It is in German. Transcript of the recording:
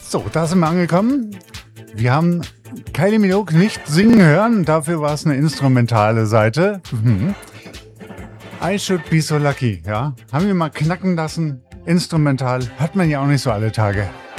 So, da sind wir angekommen. Wir haben Kylie Minogue nicht singen hören, dafür war es eine instrumentale Seite. I Should Be So Lucky, ja. Haben wir mal knacken lassen, instrumental, hört man ja auch nicht so alle Tage.